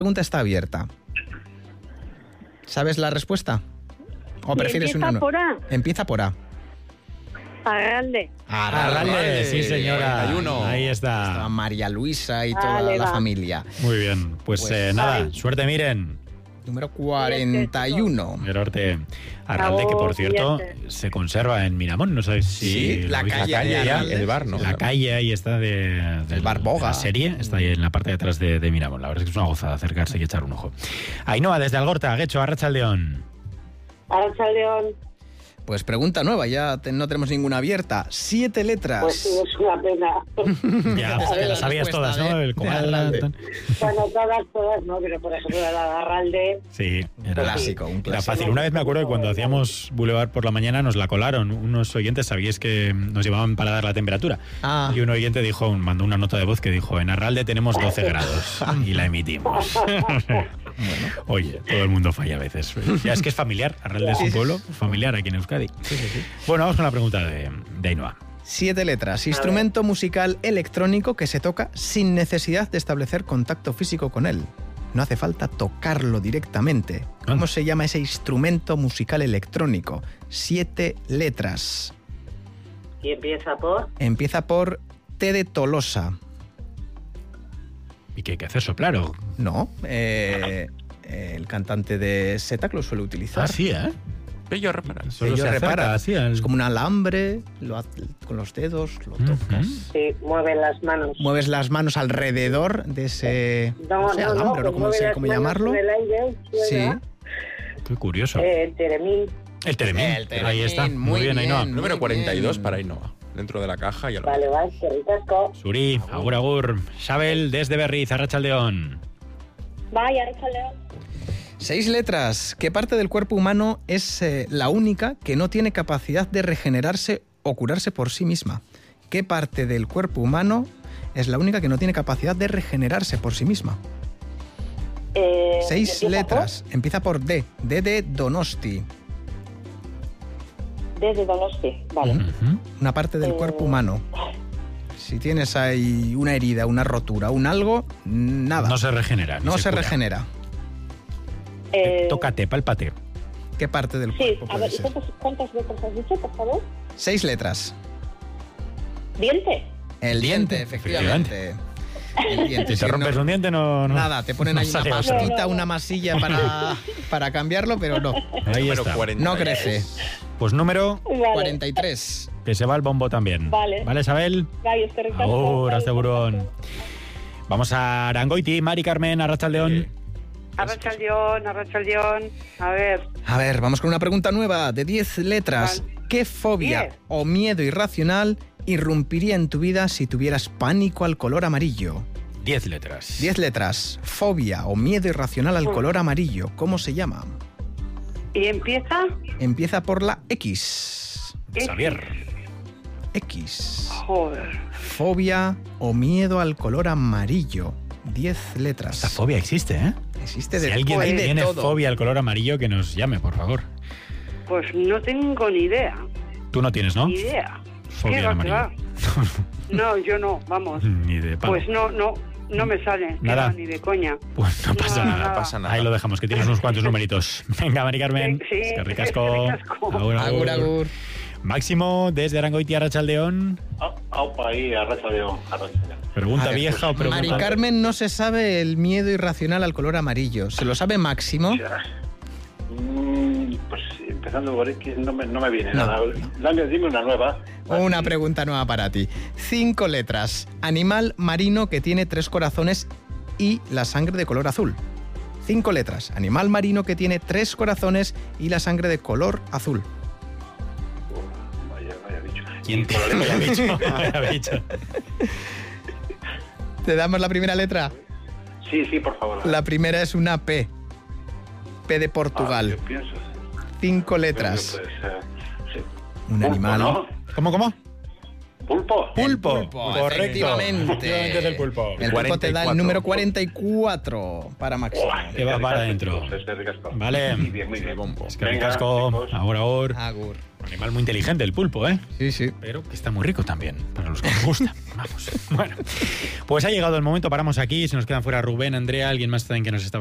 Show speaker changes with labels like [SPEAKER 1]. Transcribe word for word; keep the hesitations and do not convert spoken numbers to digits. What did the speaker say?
[SPEAKER 1] La pregunta está abierta. ¿Sabes la respuesta? ¿O prefieres una no?
[SPEAKER 2] Empieza por A.
[SPEAKER 1] Empieza por A.
[SPEAKER 2] Arralde.
[SPEAKER 3] Arralde, sí señora.
[SPEAKER 4] cuarenta y uno.
[SPEAKER 3] Ahí
[SPEAKER 1] Estaba
[SPEAKER 3] está.
[SPEAKER 1] María Luisa y toda
[SPEAKER 2] Vale,
[SPEAKER 1] la
[SPEAKER 2] va.
[SPEAKER 1] familia.
[SPEAKER 3] Muy bien. Pues,
[SPEAKER 1] Pues,
[SPEAKER 3] eh, nada,
[SPEAKER 2] ay.
[SPEAKER 3] suerte, miren.
[SPEAKER 1] Número cuarenta y uno.
[SPEAKER 3] Gerorte Arralde, que por cierto
[SPEAKER 2] Fíjate.
[SPEAKER 3] se conserva en Miramón. No sabéis si
[SPEAKER 1] Sí,
[SPEAKER 3] lo
[SPEAKER 1] la
[SPEAKER 3] habéis-
[SPEAKER 1] calle
[SPEAKER 4] La calle
[SPEAKER 1] de
[SPEAKER 4] ya,
[SPEAKER 1] Arralde.
[SPEAKER 4] el bar, ¿no?
[SPEAKER 3] La calle ahí está de, del-
[SPEAKER 1] Bar Boga.
[SPEAKER 3] de la serie, está ahí en la parte de atrás de, de Miramón. La verdad es que es una gozada acercarse y echar un ojo. Ainhoa, desde Algorta, Guecho, Arratsaldeon.
[SPEAKER 2] Arrachaldeón.
[SPEAKER 1] Pues pregunta nueva, ya te- no tenemos ninguna abierta. Siete letras.
[SPEAKER 2] Pues sí, es una pena.
[SPEAKER 3] Ya,
[SPEAKER 1] Te sabes
[SPEAKER 3] las
[SPEAKER 1] la
[SPEAKER 3] sabías
[SPEAKER 1] respuesta
[SPEAKER 3] todas,
[SPEAKER 1] de-
[SPEAKER 3] ¿no?
[SPEAKER 1] de
[SPEAKER 3] El comal,
[SPEAKER 1] Arralde.
[SPEAKER 3] tan-
[SPEAKER 2] Bueno, todas, todas no, pero por ejemplo la de Arralde.
[SPEAKER 3] Sí, era
[SPEAKER 1] Clásico, un
[SPEAKER 3] Era
[SPEAKER 1] clásico.
[SPEAKER 3] fácil. Una vez me acuerdo que cuando hacíamos Boulevard por la mañana nos la colaron. Unos oyentes, sabíais que nos llevaban para dar la temperatura.
[SPEAKER 1] Ah.
[SPEAKER 3] Y un oyente dijo, mandó una nota de voz que dijo, en Arralde tenemos doce grados. Y la emitimos. Oye, todo el mundo falla a veces. Ya es que es familiar. Arralde es un pueblo familiar aquí en Euskadi. Bueno, vamos con la pregunta de, de Ainhoa.
[SPEAKER 1] Siete letras. Instrumento musical electrónico que se toca sin necesidad de establecer contacto físico con él. No hace falta tocarlo directamente. ¿Cómo se llama ese instrumento musical electrónico? Siete letras.
[SPEAKER 2] Y empieza por.
[SPEAKER 1] Empieza por T de Tolosa.
[SPEAKER 3] ¿Y qué hay que hacer? ¿Soplar o...?
[SPEAKER 1] No, eh, el cantante de Setac lo suele utilizar.
[SPEAKER 3] Ah, sí, ¿eh?
[SPEAKER 4] Pello repara.
[SPEAKER 3] Solo
[SPEAKER 1] Ello
[SPEAKER 3] se acerca
[SPEAKER 1] repara.
[SPEAKER 3] así al-
[SPEAKER 1] Es como un alambre, lo ha- con los dedos lo tocas.
[SPEAKER 3] Ujú.
[SPEAKER 2] Sí, mueve las manos.
[SPEAKER 1] Mueves las manos alrededor de ese,
[SPEAKER 2] No,
[SPEAKER 1] no sé,
[SPEAKER 2] no, no,
[SPEAKER 1] alambre,
[SPEAKER 2] pues
[SPEAKER 1] ¿no? Como
[SPEAKER 2] mueve
[SPEAKER 1] sé
[SPEAKER 2] las
[SPEAKER 1] cómo
[SPEAKER 2] manos
[SPEAKER 1] llamarlo.
[SPEAKER 2] en el aire,
[SPEAKER 1] Sí.
[SPEAKER 2] suena.
[SPEAKER 3] Qué curioso.
[SPEAKER 2] Eh, Teremín.
[SPEAKER 3] El Teremín.
[SPEAKER 1] El Teremín,
[SPEAKER 3] Ahí está. Muy,
[SPEAKER 1] muy
[SPEAKER 3] bien, Ainhoa.
[SPEAKER 1] bien.
[SPEAKER 4] Número
[SPEAKER 1] Muy
[SPEAKER 4] cuarenta y dos
[SPEAKER 1] bien.
[SPEAKER 4] para Ainhoa. Dentro de la caja y a lo
[SPEAKER 2] Vale, vale, qué ricasco.
[SPEAKER 3] Suri, agur, agur. Xabel, desde Berriz, Arratsaldeon.
[SPEAKER 2] Vaya, Arrachaldeón.
[SPEAKER 1] Seis letras. ¿Qué parte del cuerpo humano es eh, la única que no tiene capacidad de regenerarse o curarse por sí misma? ¿Qué parte del cuerpo humano es la única que no tiene capacidad de regenerarse por sí misma?
[SPEAKER 2] Eh,
[SPEAKER 1] Seis
[SPEAKER 2] ¿empieza
[SPEAKER 1] letras. Empieza por D. D de Donosti.
[SPEAKER 2] por? Desde Donosti. Vale.
[SPEAKER 3] Ujú.
[SPEAKER 1] Una parte del
[SPEAKER 2] Eh.
[SPEAKER 1] cuerpo humano. Si tienes ahí una herida, una rotura, un algo, nada.
[SPEAKER 3] No se regenera. ni
[SPEAKER 1] No se
[SPEAKER 3] cura.
[SPEAKER 1] regenera.
[SPEAKER 2] Eh,
[SPEAKER 3] Tócate, pálpate.
[SPEAKER 1] ¿Qué parte del
[SPEAKER 2] Sí,
[SPEAKER 1] cuerpo
[SPEAKER 2] a
[SPEAKER 1] puede
[SPEAKER 2] ver, ¿y
[SPEAKER 1] ser?
[SPEAKER 2] cuántas, cuántas letras has dicho, por favor?
[SPEAKER 1] Seis letras.
[SPEAKER 2] Diente.
[SPEAKER 1] El diente, efectivamente. El diente.
[SPEAKER 3] Si
[SPEAKER 1] Sí,
[SPEAKER 3] te rompes
[SPEAKER 1] no-
[SPEAKER 3] un diente, no... no
[SPEAKER 1] Nada, te ponen
[SPEAKER 3] no
[SPEAKER 1] ahí una
[SPEAKER 3] sale
[SPEAKER 1] pastita,
[SPEAKER 3] otro.
[SPEAKER 2] No, no, no.
[SPEAKER 1] una masilla para, para cambiarlo, pero no.
[SPEAKER 3] Ahí
[SPEAKER 4] Número
[SPEAKER 3] está.
[SPEAKER 4] cuarenta.
[SPEAKER 1] No crece.
[SPEAKER 3] Pues número
[SPEAKER 2] Vale.
[SPEAKER 1] cuarenta y tres.
[SPEAKER 3] que se va al bombo también.
[SPEAKER 2] Vale.
[SPEAKER 3] ¿Vale, Isabel?
[SPEAKER 2] Vaya, es que ricasco.
[SPEAKER 3] Agur,
[SPEAKER 2] Vale,
[SPEAKER 3] hasta burón. Vamos a Arangoiti, Mari Carmen, Arratsaldeon.
[SPEAKER 5] Arrachaldeón, Arrachaldeón. A ver,
[SPEAKER 1] A ver, vamos con una pregunta nueva de diez letras.
[SPEAKER 5] Vale.
[SPEAKER 1] ¿Qué fobia
[SPEAKER 5] Diez.
[SPEAKER 1] o miedo irracional irrumpiría en tu vida si tuvieras pánico al color amarillo?
[SPEAKER 3] Diez letras.
[SPEAKER 1] diez letras. Fobia o miedo irracional al color amarillo. ¿Cómo se llama?
[SPEAKER 5] ¿y empieza?
[SPEAKER 1] Empieza por la X.
[SPEAKER 3] Xavier.
[SPEAKER 1] X.
[SPEAKER 5] Joder.
[SPEAKER 1] Fobia o miedo al color amarillo. diez letras.
[SPEAKER 3] Esta fobia existe, ¿eh?
[SPEAKER 1] Existe
[SPEAKER 3] Si
[SPEAKER 1] de,
[SPEAKER 3] alguien
[SPEAKER 1] hay de
[SPEAKER 3] tiene
[SPEAKER 1] todo.
[SPEAKER 3] fobia al color amarillo, que nos llame, por favor.
[SPEAKER 5] Pues no tengo ni idea.
[SPEAKER 3] Tú no tienes, ¿no?
[SPEAKER 5] Ni idea.
[SPEAKER 3] Fobia
[SPEAKER 5] ¿Qué
[SPEAKER 3] al
[SPEAKER 5] va, qué
[SPEAKER 3] amarillo.
[SPEAKER 5] No, yo no, vamos.
[SPEAKER 3] Ni de palo.
[SPEAKER 5] Pues no, no, no me sale. qué
[SPEAKER 3] Nada.
[SPEAKER 5] va, Ni de coña.
[SPEAKER 3] Pues no pasa
[SPEAKER 5] No,
[SPEAKER 3] nada.
[SPEAKER 4] No pasa nada.
[SPEAKER 3] Ahí lo dejamos, que tienes unos cuantos numeritos. Venga, Mari Carmen.
[SPEAKER 5] Sí,
[SPEAKER 3] Es que ricasco.
[SPEAKER 5] es que ricasco.
[SPEAKER 3] Agur,
[SPEAKER 1] Agur, agur.
[SPEAKER 3] Máximo, desde Arangoiti, Arratsaldeon.
[SPEAKER 6] Ah, aupa ahí, Arratsaldeón, Arratsaldeón.
[SPEAKER 3] Pregunta
[SPEAKER 1] Vale,
[SPEAKER 3] vieja o pregunta...
[SPEAKER 1] Mari Carmen no se sabe el miedo irracional al color amarillo. ¿Se lo sabe Máximo?
[SPEAKER 6] Mm, pues empezando por X no me, no me viene
[SPEAKER 1] No.
[SPEAKER 6] nada. Dame, dime una nueva.
[SPEAKER 1] Una pregunta nueva para ti. Cinco letras. Animal marino que tiene tres corazones y la sangre de color azul. Cinco letras. Animal marino que tiene tres corazones y la sangre de color azul.
[SPEAKER 6] Vaya, vaya bicho.
[SPEAKER 3] ¿Quién te
[SPEAKER 6] Con la
[SPEAKER 3] lo
[SPEAKER 6] letra-
[SPEAKER 3] ha dicho? Vaya bicho.
[SPEAKER 1] ¿Te damos la primera letra?
[SPEAKER 6] Sí, sí, por favor.
[SPEAKER 1] La primera es una P. P de
[SPEAKER 6] Ah,
[SPEAKER 1] Portugal.
[SPEAKER 6] yo pienso.
[SPEAKER 1] Cinco
[SPEAKER 6] Pues,
[SPEAKER 1] letras.
[SPEAKER 6] eh, sí.
[SPEAKER 1] Un
[SPEAKER 6] Pulpo,
[SPEAKER 1] animal.
[SPEAKER 6] ¿no?
[SPEAKER 3] ¿Cómo, cómo?
[SPEAKER 6] ¿Pulpo?
[SPEAKER 3] Pulpo.
[SPEAKER 1] Pulpo,
[SPEAKER 3] Correcto.
[SPEAKER 1] efectivamente.
[SPEAKER 3] Efectivamente es el pulpo.
[SPEAKER 1] El pulpo te da el número cuarenta y cuatro para Máximo.
[SPEAKER 3] Que va para adentro.
[SPEAKER 6] Es de ricasco.
[SPEAKER 3] Vale.
[SPEAKER 6] Muy bien, muy bien.
[SPEAKER 4] bombo.
[SPEAKER 3] Es que
[SPEAKER 6] Venga,
[SPEAKER 3] ricasco.
[SPEAKER 6] chicos.
[SPEAKER 3] Ahora, ahora.
[SPEAKER 1] Agur.
[SPEAKER 3] animal muy inteligente el pulpo, ¿eh?
[SPEAKER 1] Sí, sí.
[SPEAKER 3] Pero que está muy rico también, para los que nos gusta. Vamos. Bueno, pues ha llegado el momento, paramos aquí. Se nos quedan fuera Rubén, Andrea, alguien más también que nos está